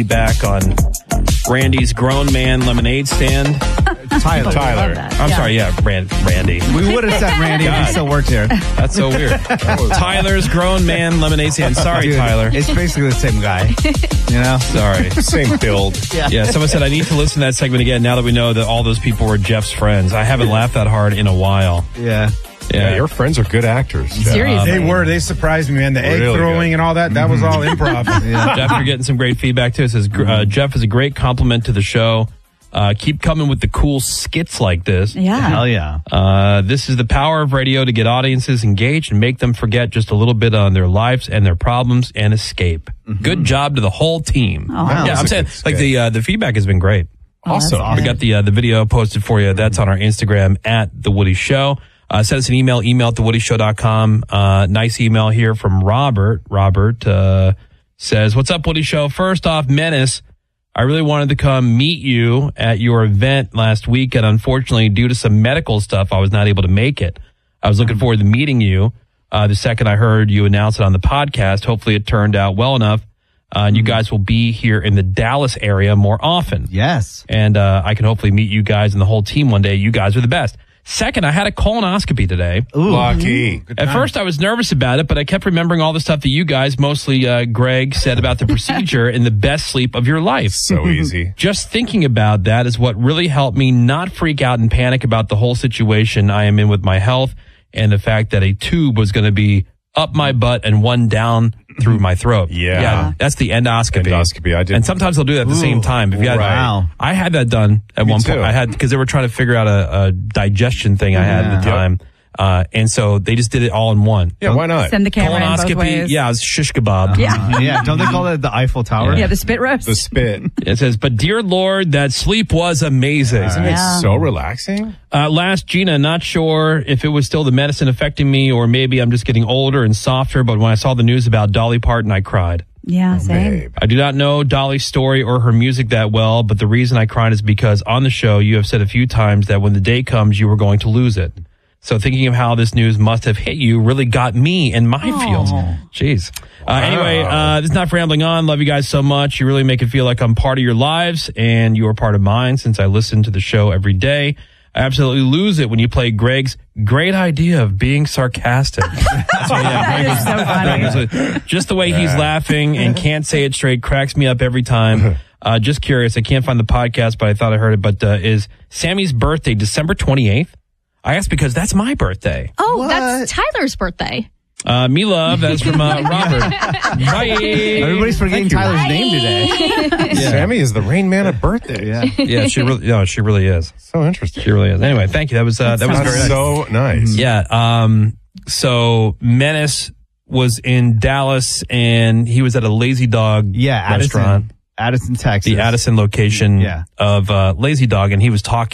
Back on Randy's Grown Man Lemonade Stand. Tyler. I'm sorry, Randy. We would have said Randy if he still worked here. That's so weird. Tyler's Grown Man Lemonade Stand. Sorry, Dude, Tyler. It's basically the same guy. You know? Sorry. Same build. Yeah, someone said I need to listen to that segment again now that we know that all those people were Jeff's friends. I haven't laughed that hard in a while. Yeah. Yeah, your friends are good actors. Seriously. They surprised me, man. The egg Really throwing good. and all that was all improv. Jeff, you're getting some great feedback too. It says, Jeff is a great compliment to the show. Keep coming with the cool skits like this. Yeah. Hell yeah. This is the power of radio to get audiences engaged and make them forget just a little bit on their lives and their problems and escape. Good job to the whole team. Oh, yeah, I'm saying like the feedback has been great. Awesome. We got the video posted for you. That's on our Instagram at The Woody Show. Send us an email at thewoodyshow.com. Nice email here from Robert. Robert says, what's up, Woody Show? First off, Menace, I really wanted to come meet you at your event last week, and unfortunately, due to some medical stuff, I was not able to make it. I was looking forward to meeting you the second I heard you announce it on the podcast. Hopefully, it turned out well enough. And you guys will be here in the Dallas area more often. Yes. And I can hopefully meet you guys and the whole team one day. You guys are the best. Second, I had a colonoscopy today. Ooh. Lucky. At first, I was nervous about it, but I kept remembering all the stuff that you guys, mostly Greg, said about the procedure and the best sleep of your life. So easy. Just thinking about that is what really helped me not freak out and panic about the whole situation I am in with my health and the fact that a tube was going to be up my butt and one down through my throat. Yeah. That's the endoscopy. Endoscopy, I did. And sometimes they'll do that at the same time. If you had, Wow. I had that done at one point. too. I had, because they were trying to figure out a digestion thing I had at the time. And so they just did it all in one. Yeah, why not? Send the camera in both ways. Yeah, it was shish kebab. Yeah. Yeah. Don't they call it the Eiffel Tower? Yeah, the spit roast. The spit. It says, but dear Lord, that sleep was amazing. Isn't Yeah. it so relaxing? Last, Gina, not sure if it was still the medicine affecting me or maybe I'm just getting older and softer, but when I saw the news about Dolly Parton, I cried. Yeah, same. Babe. I do not know Dolly's story or her music that well, but the reason I cried is because on the show you have said a few times that when the day comes, you were going to lose it. So thinking of how this news must have hit you really got me in my feels. Jeez. Anyway, this is not for rambling on. Love you guys so much. You really make it feel like I'm part of your lives and you are part of mine since I listen to the show every day. I absolutely lose it when you play Greg's great idea of being sarcastic. That's what, Greg That is so funny. Greg is just the way he's laughing and can't say it straight cracks me up every time. Just curious. I can't find the podcast, but I thought I heard it. But is Sammy's birthday December 28th? I asked because that's my birthday. Oh, that's Tyler's birthday. Me love. That's from Robert. Bye. Everybody's forgetting Tyler's name today. Sammy is the Rain Man at birthday. Yeah. Yeah, she really is. So interesting. She really is. Anyway, thank you. That was very nice. So nice. Yeah. So Menace was in Dallas and he was at a Lazy Dog Yeah. restaurant. Addison, Texas. The Addison location Yeah. of Lazy Dog, and he was talking